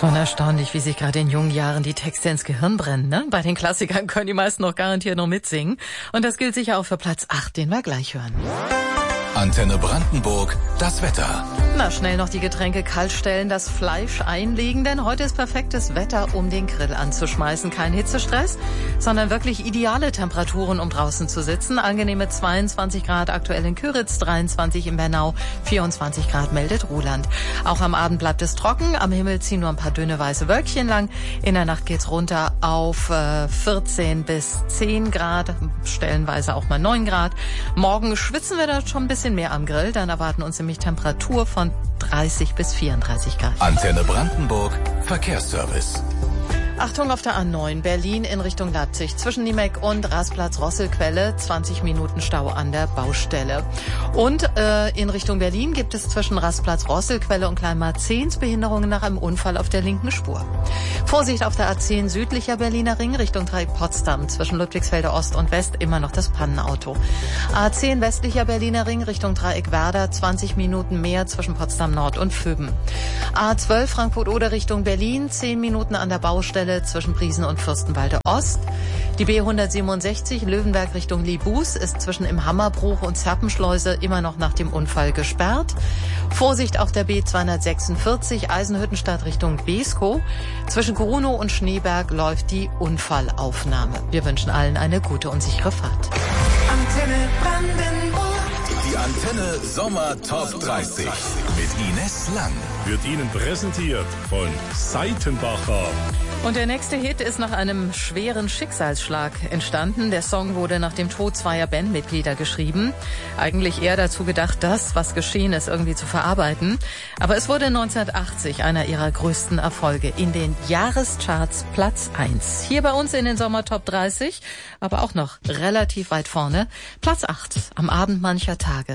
Schon erstaunlich, wie sich gerade in jungen Jahren die Texte ins Gehirn brennen, ne? Bei den Klassikern können die meisten noch garantiert noch mitsingen. Und das gilt sicher auch für Platz 8, den wir gleich hören. Antenne Brandenburg, das Wetter. Na, schnell noch die Getränke kalt stellen, das Fleisch einlegen, denn heute ist perfektes Wetter, um den Grill anzuschmeißen. Kein Hitzestress, sondern wirklich ideale Temperaturen, um draußen zu sitzen. Angenehme 22 Grad aktuell in Kyritz, 23 in Bernau, 24 Grad meldet Ruhland. Auch am Abend bleibt es trocken, am Himmel ziehen nur ein paar dünne weiße Wölkchen lang. In der Nacht geht's runter auf 14 bis 10 Grad, stellenweise auch mal 9 Grad. Morgen schwitzen wir da schon ein bisschen mehr am Grill, dann erwarten uns nämlich Temperatur von 30 bis 34 Grad. Antenne Brandenburg, Verkehrsservice. Achtung auf der A9 Berlin in Richtung Leipzig. Zwischen Niemek und Rastplatz-Rosselquelle 20 Minuten Stau an der Baustelle. Und in Richtung Berlin gibt es zwischen Rastplatz-Rosselquelle und Kleinmarzens Behinderungen nach einem Unfall auf der linken Spur. Vorsicht auf der A10 südlicher Berliner Ring Richtung Dreieck Potsdam. Zwischen Ludwigsfelde Ost und West immer noch das Pannenauto. A10 westlicher Berliner Ring Richtung Dreieck Werder 20 Minuten mehr zwischen Potsdam Nord und Füben. A12 Frankfurt-Oder Richtung Berlin 10 Minuten an der Baustelle zwischen Briesen und Fürstenwalde Ost. Die B167 Löwenberg Richtung Libus ist zwischen im Hammerbruch und Zerpenschleuse immer noch nach dem Unfall gesperrt. Vorsicht auf der B246 Eisenhüttenstadt Richtung Beeskow. Zwischen Grunow und Schneeberg läuft die Unfallaufnahme. Wir wünschen allen eine gute und sichere Fahrt. Antenne Brandenburg. Die Antenne Sommer Top 30 mit Ines Lang. Wird Ihnen präsentiert von Seitenbacher. Und der nächste Hit ist nach einem schweren Schicksalsschlag entstanden. Der Song wurde nach dem Tod zweier Bandmitglieder geschrieben. Eigentlich eher dazu gedacht, das, was geschehen ist, irgendwie zu verarbeiten. Aber es wurde 1980 einer ihrer größten Erfolge. In den Jahrescharts Platz 1. Hier bei uns in den Sommer Top 30, aber auch noch relativ weit vorne. Platz 8 am Abend mancher Tage.